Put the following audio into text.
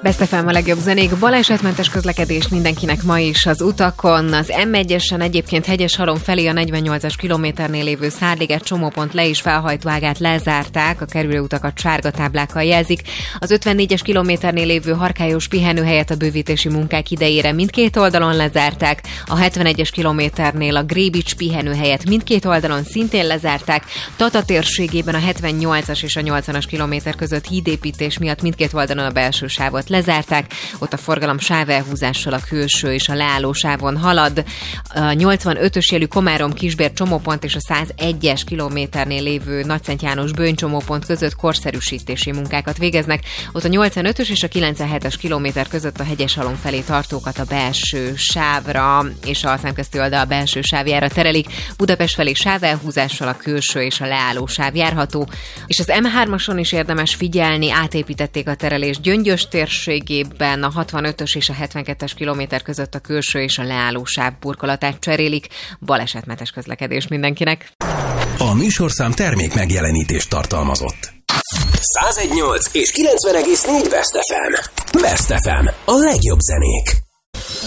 Best FM a legjobb zenék, balesetmentes közlekedés mindenkinek ma is az utakon. Az M1-esen egyébként Hegyeshalom felé a 48-as kilométernél lévő Szárliget csomópont le- és felhajtóágát lezárták, a kerülőutakat sárga táblákkal jelzik. Az 54-es kilométernél lévő Harkályos pihenőhelyet a bővítési munkák idejére mindkét oldalon lezárták. A 71-es kilométernél a Grébics pihenőhelyet mindkét oldalon szintén lezárták. Tata térségében a 78-as és a 80-as kilométer között hídépítés miatt mindkét oldalon a belső sávot lezárták, ott a forgalom sávelhúzással a külső és a leálló sávon halad. A 85-ös jelű Komárom-Kisbér csomópont és a 101-es kilométernél lévő Nagyszent János Böjny csomópont között korszerűsítési munkákat végeznek. Ott a 85-ös és a 97-es kilométer között a Hegyeshalom felé tartókat a belső sávra és a szemközti oldal a belső sávjára terelik. Budapest felé sávelhúzással a külső és a leálló sáv járható. És az M3-ason is érdemes figyelni, átépítették a terelést Gyöngyös térségében, a 65-ös és a 72-es kilométer között a külső és a leálló sáv burkolatát cserélik. Balesetmentes közlekedés mindenkinek. A műsorszám termék megjelenítést tartalmazott. 101.8 és 90,4 Best FM. Best FM. A legjobb zenék.